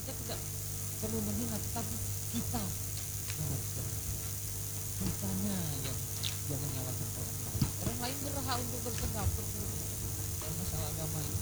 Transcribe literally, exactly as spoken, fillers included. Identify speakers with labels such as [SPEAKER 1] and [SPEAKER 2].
[SPEAKER 1] kita tidak perlu menghina, tetapi kita yang harus berhati. Kitanya yang jangan nyalakan orang lain. Orang lain berhak untuk berpendapat dalam masalah agama ini.